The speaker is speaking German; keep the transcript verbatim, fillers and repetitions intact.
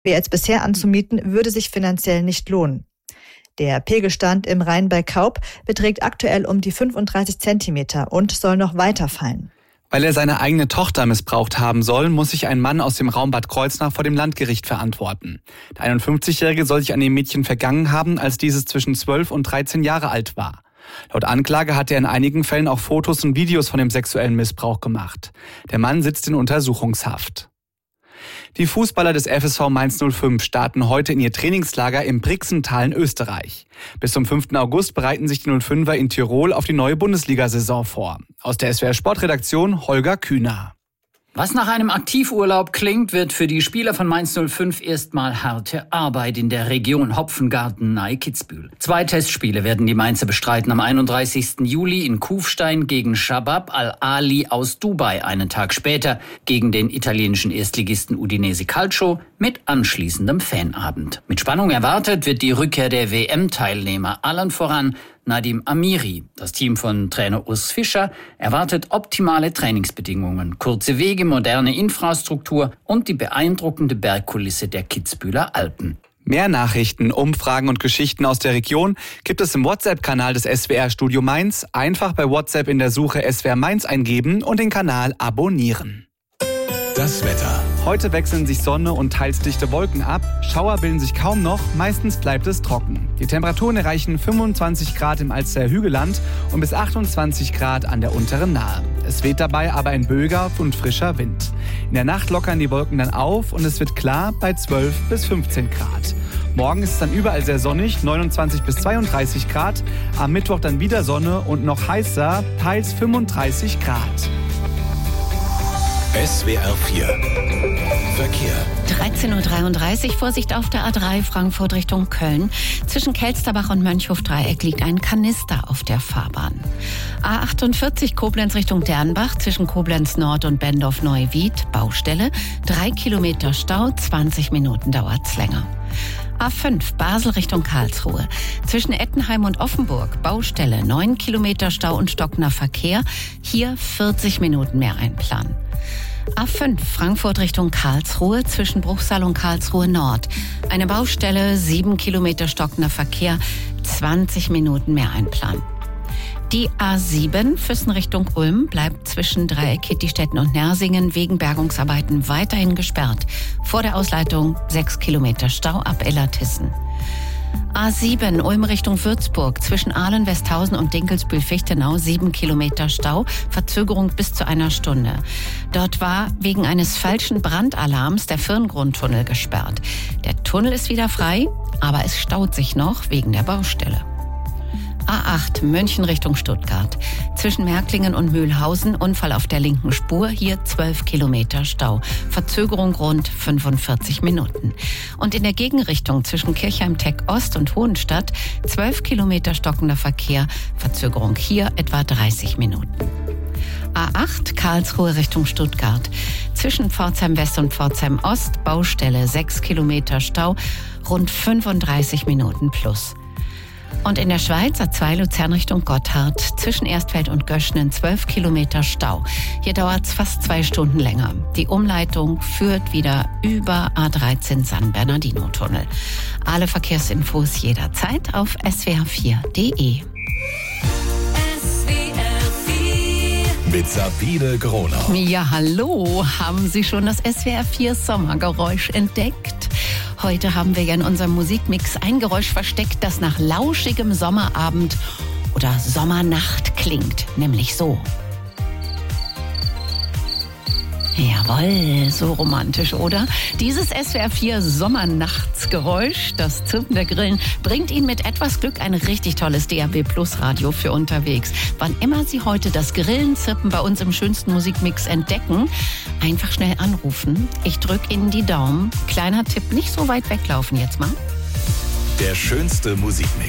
Wie als bisher anzumieten, würde sich finanziell nicht lohnen. Der Pegelstand im Rhein bei Kaub beträgt aktuell um die fünfunddreißig Zentimeter und soll noch weiter fallen. Weil er seine eigene Tochter missbraucht haben soll, muss sich ein Mann aus dem Raum Bad Kreuznach vor dem Landgericht verantworten. Der einundfünfzigjährige soll sich an dem Mädchen vergangen haben, als dieses zwischen zwölf und dreizehn Jahre alt war. Laut Anklage hat er in einigen Fällen auch Fotos und Videos von dem sexuellen Missbrauch gemacht. Der Mann sitzt in Untersuchungshaft. Die Fußballer des F S V Mainz null fünf starten heute in ihr Trainingslager im Brixental in Österreich. Bis zum fünften August bereiten sich die null fünfer in Tirol auf die neue Bundesliga-Saison vor. Aus der S W R Sportredaktion Holger Kühner. Was nach einem Aktivurlaub klingt, wird für die Spieler von Mainz null fünf erstmal harte Arbeit in der Region Hopfengarten nahe Kitzbühel. Zwei Testspiele werden die Mainzer bestreiten am einunddreißigsten Juli in Kufstein gegen Shabab Al-Ali aus Dubai, einen Tag später gegen den italienischen Erstligisten Udinese Calcio mit anschließendem Fanabend. Mit Spannung erwartet wird die Rückkehr der W M-Teilnehmer, allen voran Nadim Amiri. Das Team von Trainer Urs Fischer erwartet optimale Trainingsbedingungen, kurze Wege, moderne Infrastruktur und die beeindruckende Bergkulisse der Kitzbühler Alpen. Mehr Nachrichten, Umfragen und Geschichten aus der Region gibt es im WhatsApp-Kanal des S W R Studio Mainz. Einfach bei WhatsApp in der Suche S W R Mainz eingeben und den Kanal abonnieren. Das Wetter. Heute wechseln sich Sonne und teils dichte Wolken ab. Schauer bilden sich kaum noch, meistens bleibt es trocken. Die Temperaturen erreichen fünfundzwanzig Grad im Alster Hügelland und bis achtundzwanzig Grad an der unteren Nahe. Es weht dabei aber ein böiger und frischer Wind. In der Nacht lockern die Wolken dann auf und es wird klar bei zwölf bis fünfzehn Grad. Morgen ist es dann überall sehr sonnig, neunundzwanzig bis zweiunddreißig Grad. Am Mittwoch dann wieder Sonne und noch heißer, teils fünfunddreißig Grad. S W R vier Verkehr. dreizehn Uhr dreiunddreißig, Vorsicht auf der A drei Frankfurt Richtung Köln. Zwischen Kelsterbach und Mönchhof-Dreieck liegt ein Kanister auf der Fahrbahn. A achtundvierzig Koblenz Richtung Dernbach, zwischen Koblenz Nord und Bendorf-Neuwied, Baustelle. Drei Kilometer Stau, zwanzig Minuten dauert's länger. A fünf Basel Richtung Karlsruhe. Zwischen Ettenheim und Offenburg, Baustelle. Neun Kilometer Stau und stockender Verkehr. Hier vierzig Minuten mehr einplanen. A fünf Frankfurt Richtung Karlsruhe, zwischen Bruchsal und Karlsruhe Nord. Eine Baustelle, sieben Kilometer stockender Verkehr, zwanzig Minuten mehr einplanen. Die A sieben Füssen Richtung Ulm bleibt zwischen Dreieck Kittistetten und Nersingen wegen Bergungsarbeiten weiterhin gesperrt. Vor der Ausleitung sechs Kilometer Stau ab Illertissen. A sieben Ulm Richtung Würzburg, zwischen Ahlen, Westhausen und Dinkelsbühl-Fichtenau sieben Kilometer Stau, Verzögerung bis zu einer Stunde. Dort war wegen eines falschen Brandalarms der Firngrundtunnel gesperrt. Der Tunnel ist wieder frei, aber es staut sich noch wegen der Baustelle. A acht München Richtung Stuttgart. Zwischen Märklingen und Mühlhausen Unfall auf der linken Spur, hier zwölf Kilometer Stau. Verzögerung rund fünfundvierzig Minuten. Und in der Gegenrichtung zwischen Kirchheim-Teck Ost und Hohenstadt zwölf Kilometer stockender Verkehr. Verzögerung hier etwa dreißig Minuten. A acht Karlsruhe Richtung Stuttgart. Zwischen Pforzheim West und Pforzheim Ost Baustelle sechs Kilometer Stau, rund fünfunddreißig Minuten plus. Und in der Schweiz A zwei Luzern Richtung Gotthard, zwischen Erstfeld und Göschnen zwölf Kilometer Stau. Hier dauert es fast zwei Stunden länger. Die Umleitung führt wieder über A dreizehn San Bernardino-Tunnel. Alle Verkehrsinfos jederzeit auf s w r vier punkt d e. Mit Sabine Gronau. Ja, hallo. Haben Sie schon das S W R vier Sommergeräusch entdeckt? Heute haben wir ja in unserem Musikmix ein Geräusch versteckt, das nach lauschigem Sommerabend oder Sommernacht klingt, nämlich so. Jawohl, so romantisch, oder? Dieses S W R vier Sommernachtsgeräusch, das Zirpen der Grillen, bringt Ihnen mit etwas Glück ein richtig tolles D A B Plus Radio für unterwegs. Wann immer Sie heute das Grillenzirpen bei uns im schönsten Musikmix entdecken, einfach schnell anrufen. Ich drücke Ihnen die Daumen. Kleiner Tipp, nicht so weit weglaufen jetzt mal. Der schönste Musikmix.